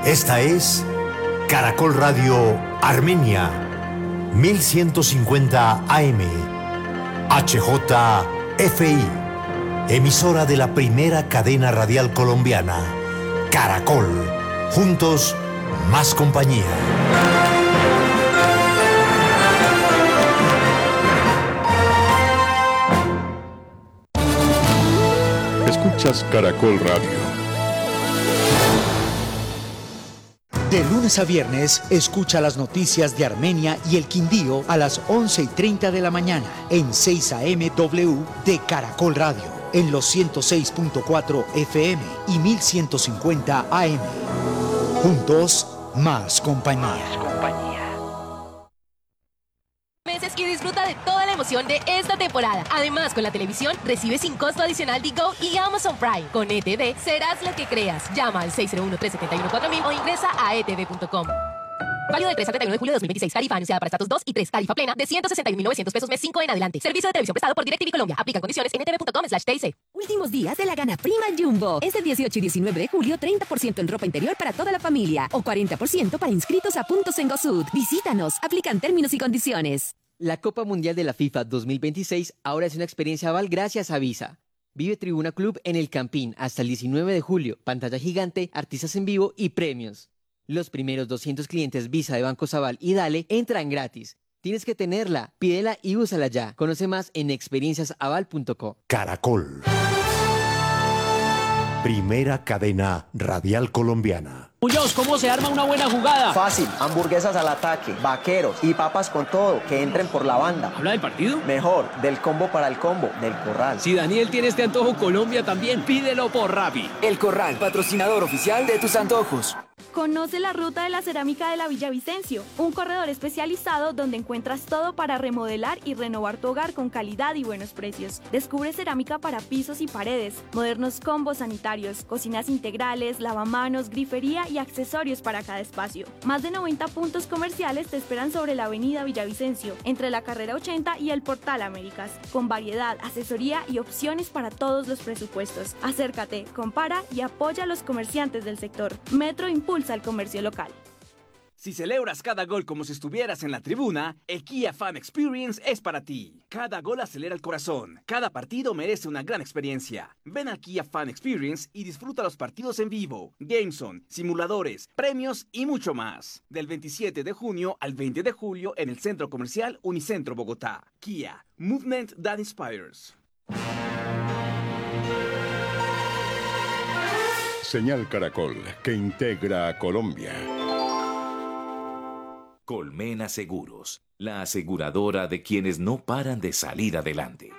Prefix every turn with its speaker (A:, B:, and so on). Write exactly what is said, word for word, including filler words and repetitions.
A: Esta es Caracol Radio Armenia, mil ciento cincuenta A M, H J F I, emisora de la primera cadena radial colombiana, Caracol. Juntos, más compañía.
B: Escuchas Caracol Radio.
C: De lunes a viernes, escucha las noticias de Armenia y el Quindío a las once y treinta de la mañana en seis A M W de Caracol Radio, en los ciento seis punto cuatro F M y mil ciento cincuenta A M. Juntos, más compañía.
D: Meses y disfruta de toda la emoción de esta temporada. Además, con la televisión, recibe sin costo adicional Digo y Amazon Prime. Con E T V, serás lo que creas. Llama al seis cero uno, tres siete uno, cuatro mil o ingresa a e t v punto com. Válido del tres al treinta y uno de julio de dos mil veintiséis. Tarifa anunciada para estratos dos y tres. Tarifa plena de ciento sesenta y un mil novecientos pesos mes cinco en adelante. Servicio de televisión prestado por DirecTV Colombia. Aplican condiciones en e t v punto com slash t i c.
E: Últimos días de la Gana Prima Jumbo. Este dieciocho y diecinueve de julio, treinta por ciento en ropa interior para toda la familia o cuarenta por ciento para inscritos a puntos en GoSud. Visítanos. Aplican términos y condiciones.
F: La Copa Mundial de la FIFA dos mil veintiséis ahora es una experiencia aval gracias a Visa. Vive Tribuna Club en el Campín hasta el diecinueve de julio. Pantalla gigante, artistas en vivo y premios. Los primeros doscientos clientes Visa de Banco Sabal y Dale entran gratis. Tienes que tenerla, pídela y úsala ya. Conoce más en experiencias aval punto co.
A: Caracol. Primera cadena radial colombiana.
G: Muñoz, ¿cómo se arma una buena jugada?
H: Fácil, hamburguesas al ataque, vaqueros y papas con todo, que entren por la banda.
G: ¿Habla del partido?
H: Mejor, del combo para el combo, del Corral.
G: Si Daniel tiene este antojo, Colombia también, pídelo por Rappi.
I: El Corral, patrocinador oficial de tus antojos.
J: Conoce la ruta de la cerámica de la Villavicencio, un corredor especializado donde encuentras todo para remodelar y renovar tu hogar con calidad y buenos precios. Descubre cerámica para pisos y paredes, modernos combos sanitarios, cocinas integrales, lavamanos, grifería y accesorios para cada espacio. Más de noventa puntos comerciales te esperan sobre la avenida Villavicencio, entre la carrera ochenta y el Portal Américas, con variedad, asesoría y opciones para todos los presupuestos. Acércate, compara y apoya a los comerciantes del sector. Metro impulsa al comercio local.
K: Si celebras cada gol como si estuvieras en la tribuna, el Kia Fan Experience es para ti. Cada gol acelera el corazón. Cada partido merece una gran experiencia. Ven al Kia Fan Experience y disfruta los partidos en vivo, Gameson, simuladores, premios y mucho más. Del veintisiete de junio al veinte de julio en el Centro Comercial Unicentro Bogotá. Kia, Movement that Inspires.
B: Señal Caracol, que integra a Colombia.
L: Colmena Seguros, la aseguradora de quienes no paran de salir adelante.